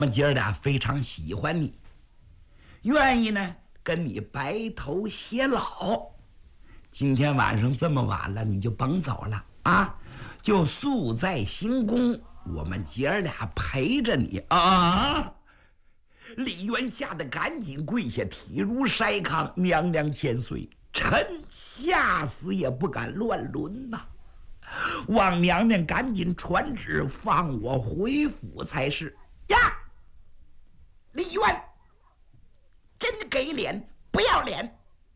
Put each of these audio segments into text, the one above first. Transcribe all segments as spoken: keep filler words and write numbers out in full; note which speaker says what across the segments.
Speaker 1: 们姐儿俩非常喜欢你，愿意呢跟你白头偕老。今天晚上这么晚了，你就甭走了啊，就宿在行宫，我们姐儿俩陪着你啊。李渊吓得赶紧跪下，体如筛糠，娘娘千岁，臣吓死也不敢乱伦呐、啊！望娘娘赶紧传旨，放我回府才是呀！李渊，真给脸不要脸！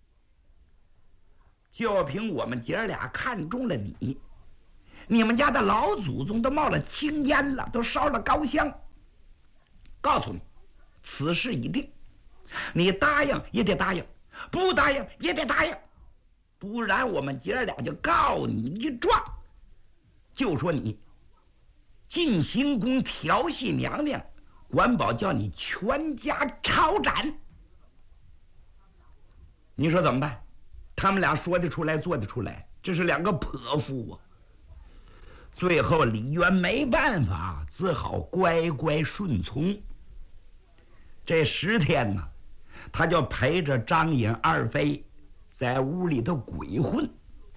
Speaker 1: 就凭我们姐儿俩看中了你，你们家的老祖宗都冒了青烟了，都烧了高香。告诉你，此事已定，你答应也得答应，不答应也得答应，不然我们姐儿俩就告你一状，就说你进行宫调戏娘娘，管保叫你全家抄斩。你说怎么办？他们俩说得出来做得出来，这是两个泼妇啊。最后李渊没办法，只好乖乖顺从。这十天呢，他就陪着张颖二妃在屋里头鬼混，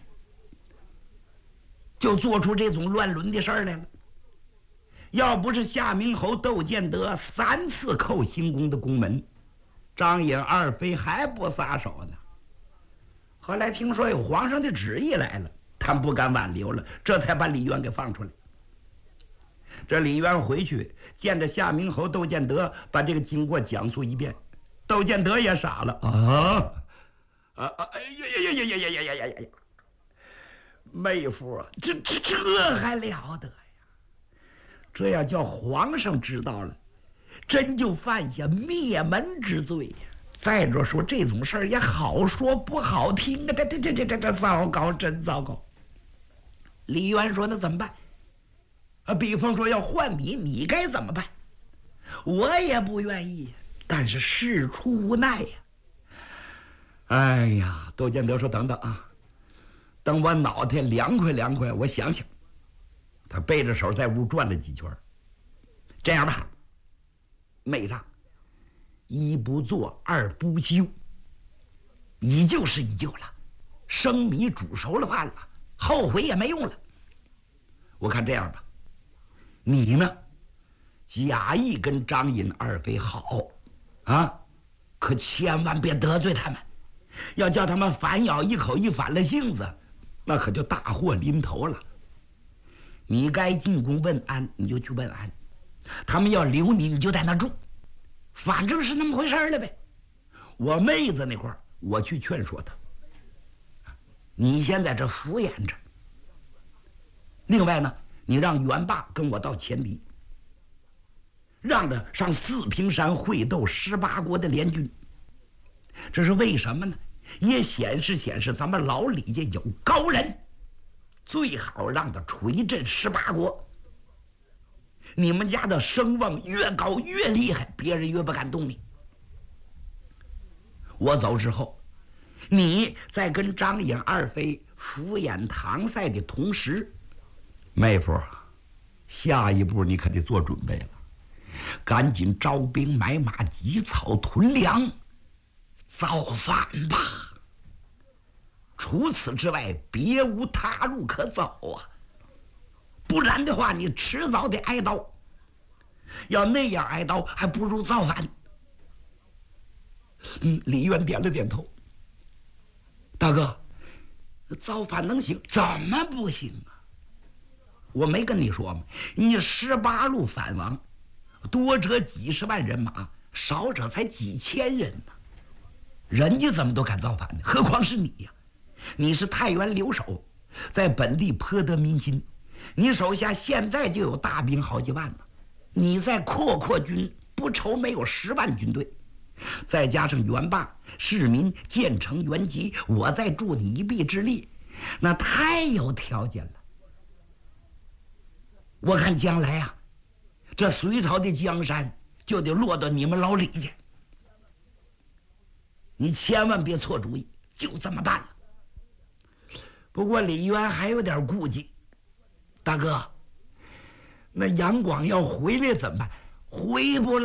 Speaker 1: 就做出这种乱伦的事儿来了。要不是夏明侯窦建德三次叩行宫的宫门，张颖二妃还不撒手呢。后来听说有皇上的旨意来了，他们不敢挽留了，这才把李渊给放出来。这李渊回去见着夏明侯窦建德，把这个经过讲述一遍。窦建德也傻了啊啊啊！哎呀呀呀呀呀呀呀呀呀！妹夫啊，这这这还了得呀！这要叫皇上知道了，真就犯下灭门之罪呀！再者说这种事儿也好说不好听啊，这这这这这这糟糕，真糟糕。李渊说：“那怎么办？啊，比方说要换你，你该怎么办？”我也不愿意，但是事出无奈呀。哎呀，窦建德说：“等等啊，等我脑袋凉快凉快，我想想。”他背着手在屋转了几圈。这样吧，妹子。一不做二不休，已旧是已旧了，生米煮熟了饭了，后悔也没用了。我看这样吧，你呢假意跟张颖二妃好啊，可千万别得罪他们，要叫他们反咬一口，一反了性子，那可就大祸临头了。你该进宫问安你就去问安，他们要留你你就在那住，反正是那么回事了呗。我妹子那块儿，我去劝说她。你先在这敷衍着。另外呢，你让袁霸跟我到前敌，让他上四平山会斗十八国的联军。这是为什么呢？也显示显示咱们老李家有高人，最好让他锤震十八国。你们家的声望越高越厉害，别人越不敢动你。我走之后，你在跟张颖二妃敷衍搪塞的同时，妹夫，下一步你可得做准备了，赶紧招兵买马，积草屯粮，造反吧。除此之外，别无他路可走啊！不然的话，你迟早得挨刀。要那样挨刀，还不如造反。嗯，李渊点了点头。大哥，造反能行？怎么不行啊？我没跟你说吗？你十八路反王，多者几十万人马，少者才几千人呢。人家怎么都敢造反呢？何况是你呀！你是太原留守，在本地颇得民心。你手下现在就有大兵好几万呢，你再扩扩军，不愁没有十万军队。再加上袁霸、市民建成元吉，我再助你一臂之力，那太有条件了。我看将来啊，这隋朝的江山就得落到你们老李家。你千万别错主意，就这么办了。不过李渊还有点顾忌，大哥，那杨广要回来怎么办？回不来。